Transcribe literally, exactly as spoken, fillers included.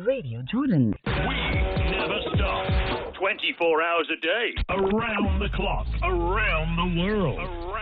Radio Jordan. We never stop. twenty-four hours a day. Around the clock. Around the world. Around